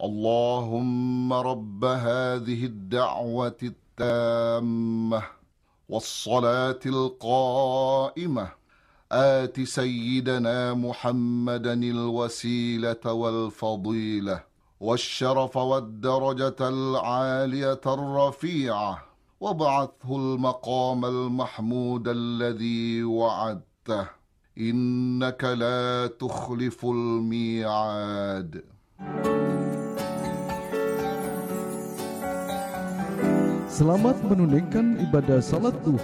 اللهم رب هذه الدعوة التامة والصلاة القائمة آت سيدنا محمدا الوسيلة والفضيلة والشرف والدرجة العالية الرفيعة وابعثه المقام المحمود الذي وعدته إنك لا تخلف الميعاد. Selamat menunaikan ibadah salat duha